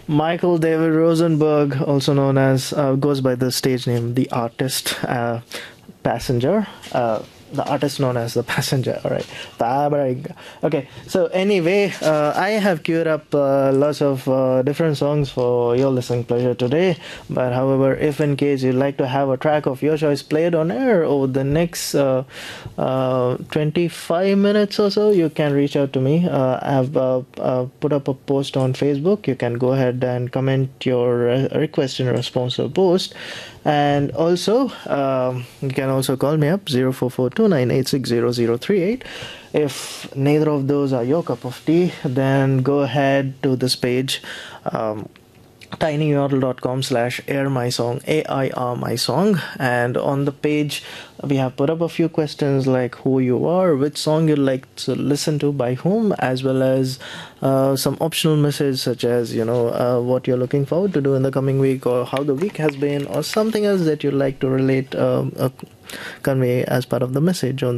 Michael David Rosenberg, also known as, goes by the stage name The Artist, Passenger. The artist known as The Passenger. All right. Okay. So anyway, I have queued up lots of different songs for your listening pleasure today. But however, if in case you'd like to have a track of your choice played on air over the next 25 minutes or so, you can reach out to me. I have put up a post on Facebook. You can go ahead and comment your request in response to the post. And also, you can also call me up 044298600038. If neither of those are your cup of tea, then go ahead to this page, tinyurl.com/airmysong, AIR my song, and on the page we have put up a few questions like who you are, which song you'd like to listen to by whom, as well as some optional message such as what you're looking forward to do in the coming week, or how the week has been, or something else that you'd like to relate, convey as part of the message on